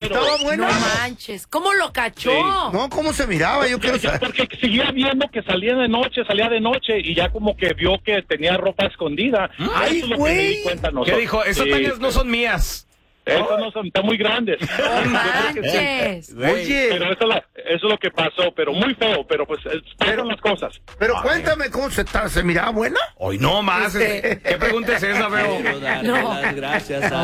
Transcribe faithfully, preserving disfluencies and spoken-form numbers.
estaba buena. No manches, ¿cómo lo cachó? Sí. No, ¿cómo se miraba? Yo quiero saber. Porque seguía viendo que salía de noche, salía de noche y ya como que vio que tenía ropa escondida. ¡Ay, Eso es lo que me güey! di cuenta nosotros. ¿Qué dijo? Esas Sí, tangas no son mías. Esas no son, están muy grandes. No manches. Oye, Pero eso, es la- eso es lo que pasó, pero muy feo, pero pues es- pasan las cosas. pero cuéntame cómo se, ta- se miraba buena. Hoy no más. Este- ¿Qué pregunta es esa, feo? Quiero darle No. las gracias a